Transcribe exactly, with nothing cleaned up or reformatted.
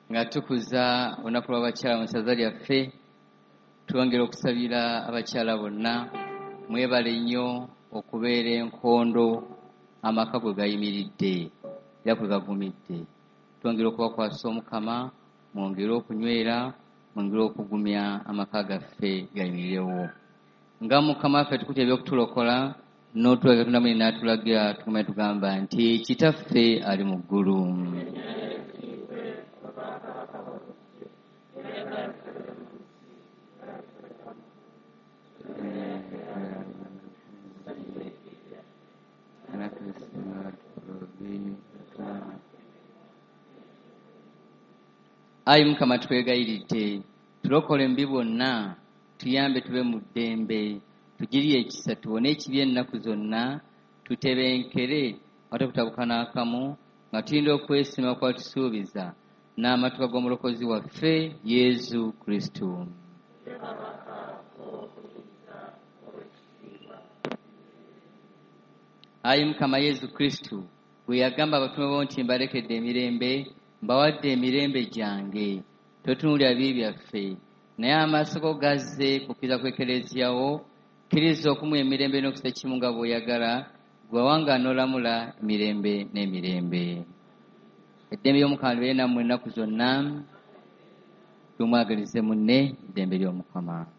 nga tukuza olunaku lw'abakyala mu ssaza lyaffe, twongera okusabira abakyala bonna mwebale nnyo okubeera enkondo amaka gwe gayimiridde era kwe gagumidde. Twongera okubakwasa Omukama, mwongere okunywera, mwongere okugumya amaka gaffe gayimirirewo. Nga Mukama waffe tukutya ebyokutulokola n'otulaga Katonda mwini n'atulagira tugume tugamba nti Kitaffe ali mu ggulu. Ayi Mukama tukwegayiridde, tulokole mu bonna, tuyambe tube mu ddembe, tugirire ekisa, tuwone ekibi ennaku zonna, tutebenkere ate kutabuka n'akamu, nga tulina okwesiima kwa tusuubiza n'amatuka g'omulokozi waffe Yesu Kristo. Ayi Mukama Yesu Kristo, bwe yagamba abatume bo nti mbalekedde emirembe, mbawadde emirembe gyange, totunuulira bibi byaffe, naye amaaso go gazze kukkiriza kw'ekereziyawo, kkiriza okumuwa emirembe n'okisa kimu nga bw'oyagala, gwe wawanga n'olamula emirembe n'emirembe. Eddembe ly'Omukama libeere nammwe ennaku zonna, tumwagalize munne eddembe ly'Omukama.